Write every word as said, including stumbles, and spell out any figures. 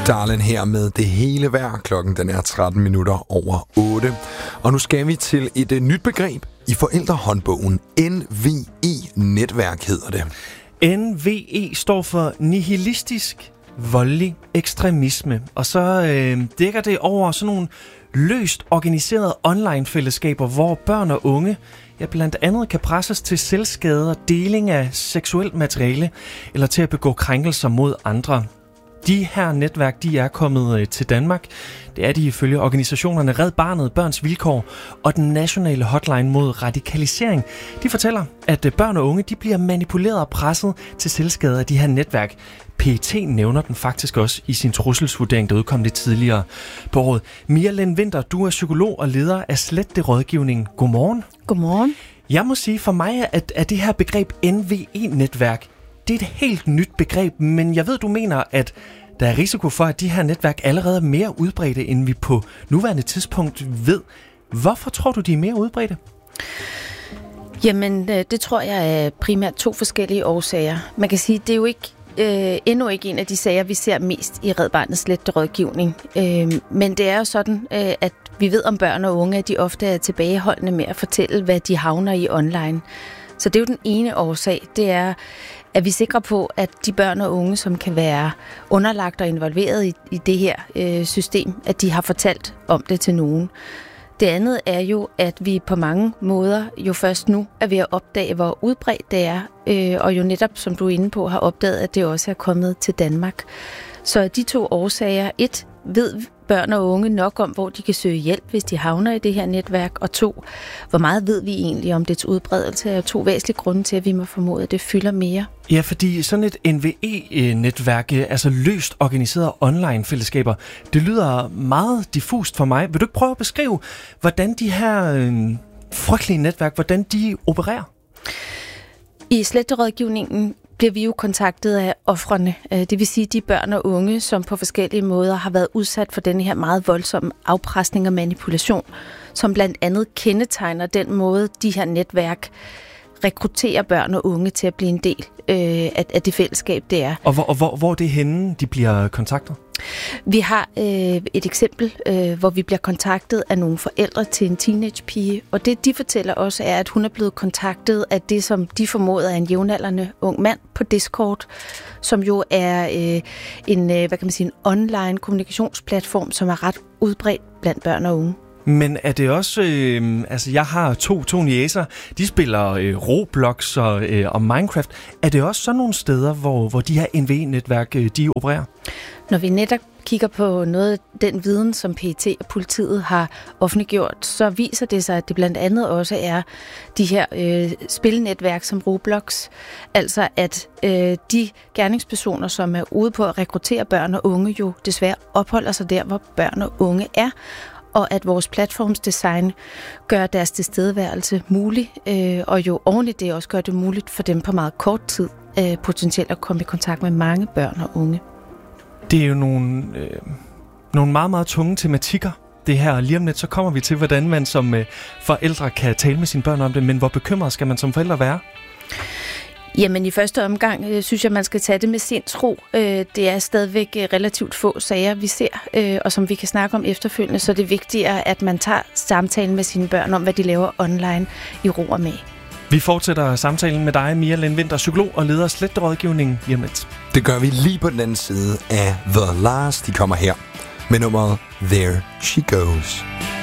Darlin her med det hele værd. Klokken den er tretten minutter over otte. Og nu skal vi til et uh, nyt begreb i forældrehåndbogen. N V E-netværk hedder det. N V E står for nihilistisk voldelig ekstremisme. Og så øh, dækker det over sådan nogle løst organiserede online-fællesskaber, hvor børn og unge ja, blandt andet kan presses til selvskade og deling af seksuelt materiale, eller til at begå krænkelser mod andre. De her netværk, de er kommet øh, til Danmark. Det er de ifølge organisationerne Red Barnet, Børns Vilkår og den nationale hotline mod radikalisering. De fortæller, at øh, børn og unge de bliver manipuleret og presset til selvskade af de her netværk. P E T nævner den faktisk også i sin trusselsvurdering, der udkom lidt tidligere på året. Mia Lend Winther, du er psykolog og leder af Slette Rådgivning. Godmorgen. Godmorgen. Jeg må sige, for mig at, at det her begreb N V E-netværk, det er et helt nyt begreb, men jeg ved, du mener, at der er risiko for, at de her netværk allerede er mere udbredte, end vi på nuværende tidspunkt ved. Hvorfor tror du, de er mere udbredte? Jamen, det tror jeg er primært to forskellige årsager. Man kan sige, det er jo ikke øh, endnu ikke en af de sager, vi ser mest i Red Barnets Slette Rådgivning. Øh, men det er jo sådan, øh, at vi ved om børn og unge, at de ofte er tilbageholdende med at fortælle, hvad de havner i online. Så det er jo den ene årsag, det er, at vi er sikre på, at de børn og unge, som kan være underlagt og involveret i, i det her øh, system, at de har fortalt om det til nogen. Det andet er jo, at vi på mange måder jo først nu er ved at opdage, hvor udbredt det er, øh, og jo netop, som du er inde på, har opdaget, at det også er kommet til Danmark. Så de to årsager, et, ved børn og unge nok om, hvor de kan søge hjælp, hvis de havner i det her netværk, og to, hvor meget ved vi egentlig om dets udbredelse, er to væsentlige grunde til, at vi må formode, at det fylder mere. Ja, fordi sådan et N V E-netværk, altså løst organiseret online-fællesskaber, det lyder meget diffust for mig. Vil du ikke prøve at beskrive, hvordan de her øh, frygtelige netværk, hvordan de opererer? I Sletterådgivningen bliver vi jo kontaktet af ofrene, det vil sige de børn og unge, som på forskellige måder har været udsat for denne her meget voldsomme afpresning og manipulation, som blandt andet kendetegner den måde, de her netværk rekrutterer børn og unge til at blive en del øh, af, af det fællesskab, det er. Og hvor, og hvor, hvor er det henne, de bliver kontaktet? Vi har øh, et eksempel, øh, hvor vi bliver kontaktet af nogle forældre til en teenagepige, og det de fortæller også er, at hun er blevet kontaktet af det, som de formoder er en jævnaldrende ung mand på Discord, som jo er øh, en, øh, hvad kan man sige, en online kommunikationsplatform, som er ret udbredt blandt børn og unge. Men er det også, øh, altså jeg har to, to niecer, de spiller øh, Roblox og, øh, og Minecraft. Er det også sådan nogle steder, hvor, hvor de her N V E-netværk, øh, de opererer? Når vi netop kigger på noget af den viden, som P E T og politiet har offentliggjort, så viser det sig, at det blandt andet også er de her øh, spilnetværk som Roblox. Altså at øh, de gerningspersoner, som er ude på at rekruttere børn og unge, jo desværre opholder sig der, hvor børn og unge er, og at vores platformsdesign gør deres tilstedeværelse mulig, øh, og jo oven i det også gør det muligt for dem på meget kort tid øh, potentielt at komme i kontakt med mange børn og unge. Det er jo nogle, øh, nogle meget, meget tunge tematikker, det her. Lige om lidt, så kommer vi til, hvordan man som øh, forældre kan tale med sine børn om det, men hvor bekymret skal man som forældre være? Jamen i første omgang øh, synes jeg, man skal tage det med sindsro. Øh, det er stadigvæk øh, relativt få sager, vi ser, øh, og som vi kan snakke om efterfølgende, så det er vigtigere, at man tager samtalen med sine børn om, hvad de laver online i ro og mag. Vi fortsætter samtalen med dig, Mia Lend Winther, psykolog og leder af Slette Rådgivning lige om lidt. Det gør vi lige på den anden side af The Last. De kommer her med nummeret There She Goes.